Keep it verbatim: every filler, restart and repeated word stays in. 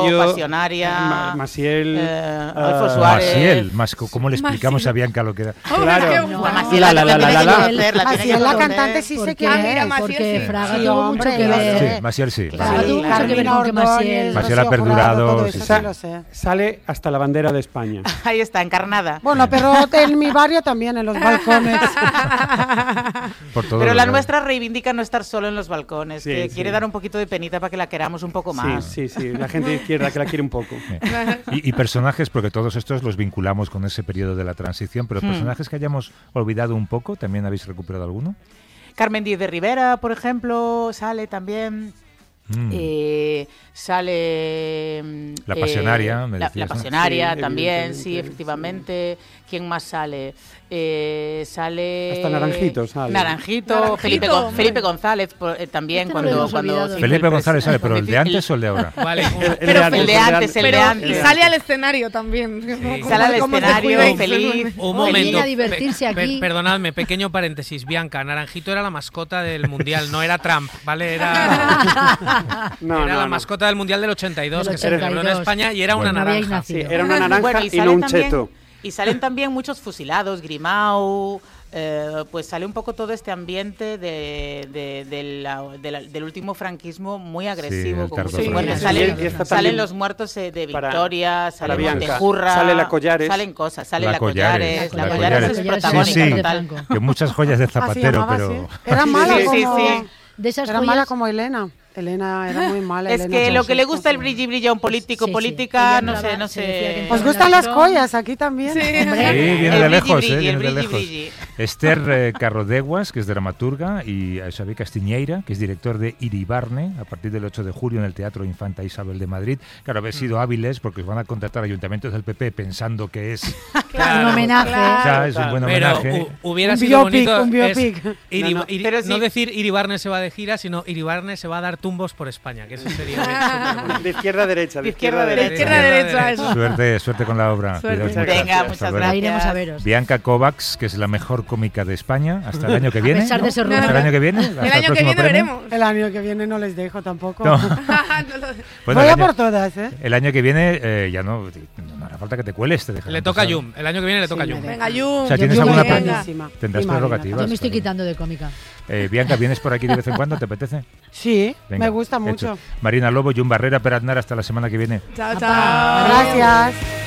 Mayo, Pasionaria, Ma- Maciel, eh, uh, Adolfo Suárez. Maciel, más, ¿cómo le explicamos Maciel. a Bianca lo que era? Claro. No, Bueno, Maciel, la, la, la, la, la, la. conocer, la tiene que Maciel, la conocer. cantante, sí sé Porque, quién Ah, mira, es. Maciel, porque sí. Fraga Sí, tuvo hombre, mucho que yo ver. Sí, Maciel sí. Fraga Sí, tuvo mucho claro. que ver con que Maciel... Maciel Rocío Aperturado, Jurado, todo sí, eso sí. sí lo sé. Sale hasta la bandera de España. Ahí está, encarnada. Bueno, pero en mi barrio también, en los balcones. Por todos Pero los la lados. nuestra reivindica no estar solo en los balcones, Sí, que sí. quiere dar un poquito de penita para que la queramos un poco más. Sí, sí, sí. La gente de izquierda que la quiere un poco. Y, y personajes, porque todos estos los vinculamos con ese periodo de la transición, pero Hmm. personajes que hayamos olvidado un poco, ¿también habéis recuperado alguno? Carmen Díez de Rivera, por ejemplo, sale también. Mm. Eh, sale mm, La eh, Pasionaria, me la, decías, la ¿no? Pasionaria Sí, también, evidentemente, sí, efectivamente. ¿Quién más sale? Eh, sale Hasta Naranjito sale. Naranjito, Naranjito, Felipe, Gon- hombre. Felipe González por- eh, también Este no lo cuando, hemos cuando olvidado. se hizo Felipe el González pres- sale, pero el de el- antes o el de ahora. Vale, El Pero de el de antes, el de Pero antes. y sale al escenario también. Como- Sale al como te escenario cuidéis. feliz. un Oye, momento. a divertirse Pe- aquí. perdonadme, pequeño paréntesis. Bianca, Naranjito era la mascota del Mundial, no era Trump, ¿vale? Era, No, era no, la no. mascota del Mundial del ochenta y dos, Del que se celebró en ochenta y dos. España y era Bueno. una No habíais naranja. Sí, nacido. era una naranja Bueno, y, no salen un también- cheto. Y salen también muchos fusilados, Grimau, eh, pues sale un poco todo este ambiente de, de- de la- de la- del último franquismo muy agresivo. el con tardo muchos Sí, muertos. y- Salen, y está salen también los muertos eh, de para- Victoria, sale para Bianca. Montejurra, Sale la Collares. salen cosas, sale La la, Collares, Collares, la la Collares. Collares es Sí, sí. protagónica Sí, sí. total. Que muchas joyas de Así Zapatero, llamaba, pero... sí. Era mala Sí, sí, como... sí. De esas Era joyas... mala como Elena. Elena era muy mala. Es Elena que lo que le Ceaușescu, gusta el sí. brilli brilli a un político, Sí, sí. política, Ella no entraba- sé, no se decía que sé. entraba ¿Os en gustan la las disco- joyas? Aquí también. Hombre, Sí, viene El de brilli, lejos, brilli, eh, viene el de brilli, lejos. brilli. Esther eh, Carrodeguas, que es dramaturga, y a Xavi Castiñeira, que es director de Iribarne, a partir del ocho de julio en el Teatro Infanta Isabel de Madrid. Claro, habéis sido hábiles porque os van a contratar ayuntamientos del P P pensando que es, Un homenaje. o sea, es un buen Pero homenaje. hu- hubiera Un sido biopic, bonito un biopic. es Iri- No, no, Iri- pero no sí. decir Iribarne se va de gira, sino Iribarne se va a dar tumbos por España, que eso sería súper bonito. De izquierda a derecha. De izquierda a De derecha. izquierda a derecha, eso. Suerte, suerte con la obra. Suerte. Cuidaos mucho. Venga, Hasta muchas luego. gracias. La iremos a veros. Bianca Kovacs, que es la mejor cómica de España, hasta el año que viene. pesar ¿no? de ser Hasta rubia. el año que viene. hasta El año que próximo viene premio. veremos. El año que viene no les dejo tampoco. No. No lo- Bueno, Voy el a año- por todas, ¿eh? El año que viene eh, ya no, no hará falta que te cueles, te dejarán Le toca a pasar. Yum, el año que viene le toca a Sí, Yum. me Venga, Jun. O sea, Yo- ¿tienes yo alguna me- pre- buenísima. Tendrás Y Marina prerrogativas. Yo me estoy pero- quitando de cómica. Eh, Bianca, ¿vienes por aquí de vez en cuando? ¿Te apetece? Sí, Venga, me gusta hecho. mucho. Marina Lobo, Jun Barrera, Peratnar, hasta la semana que viene. Chao, Papá. chao. Gracias.